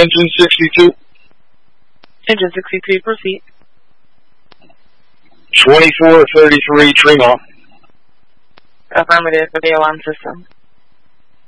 Engine 62. Engine 62, proceed. 2433 Tremont. Affirmative for the alarm system.